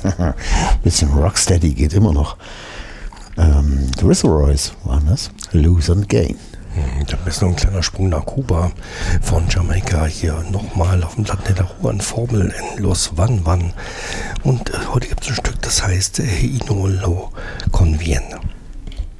Bisschen Rocksteady geht immer noch. Rizzo Royce waren das. Lose and Gain. Da ist noch ein kleiner Sprung nach Kuba von Jamaika. Hier nochmal auf dem Land der Ruhe an Formel in Los Van. Und heute gibt es ein Stück, das heißt Hino lo Conviene.